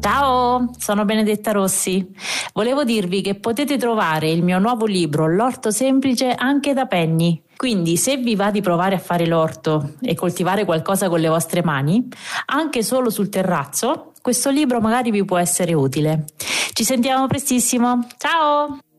Ciao, sono Benedetta Rossi. Volevo dirvi che potete trovare il mio nuovo libro, L'orto semplice, anche da Penny. Quindi, se vi va di provare a fare l'orto e coltivare qualcosa con le vostre mani, anche solo sul terrazzo, questo libro magari vi può essere utile. Ci sentiamo prestissimo. Ciao!